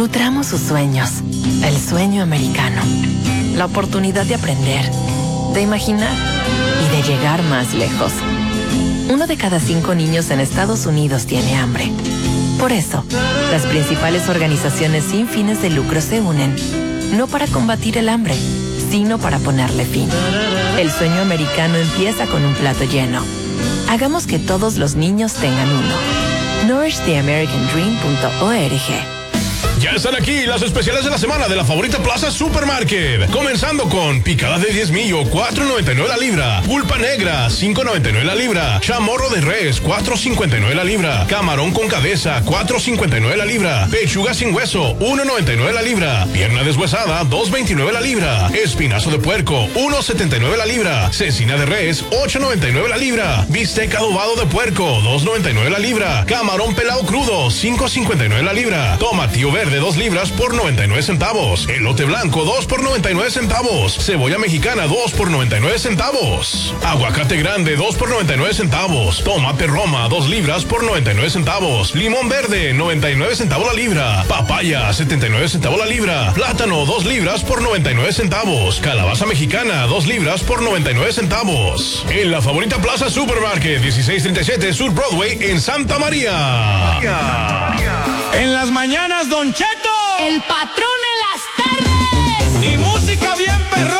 Nutramos sus sueños. El sueño americano. La oportunidad de aprender, de imaginar y de llegar más lejos. 1 de cada 5 niños en Estados Unidos tiene hambre. Por eso, las principales organizaciones sin fines de lucro se unen, no para combatir el hambre, sino para ponerle fin. El sueño americano empieza con un plato lleno. Hagamos que todos los niños tengan uno. NourishTheAmericanDream.org. Ya están aquí las especiales de la semana de la favorita Plaza Supermarket. Comenzando con picada de 10 millo, $4.99 la libra. Pulpa negra, $5.99 la libra. Chamorro de res, $4.59 la libra. Camarón con cabeza, $4.59 la libra. Pechuga sin hueso, $1.99 la libra. Pierna deshuesada, $2.29 la libra. Espinazo de puerco, $1.79 la libra. Cecina de res, $8.99 la libra. Bistec adobado de puerco, $2.99 la libra. Camarón pelado crudo, $5.59 la libra. Tomatillo verde, 2 libras por 99 centavos. Elote blanco, 2 por 99 centavos. Cebolla mexicana, 2 por 99 centavos. Aguacate grande, 2 por 99 centavos. Tomate Roma, 2 libras por 99 centavos. Limón verde, 99 centavos la libra. Papaya, 79 centavos la libra. Plátano, 2 libras por 99 centavos. Calabaza mexicana, 2 libras por 99 centavos. En la favorita Plaza Supermarket, 1637 Sur Broadway, en Santa María. En las mañanas, Don Cheto. El patrón en las tardes. Y música bien perrón.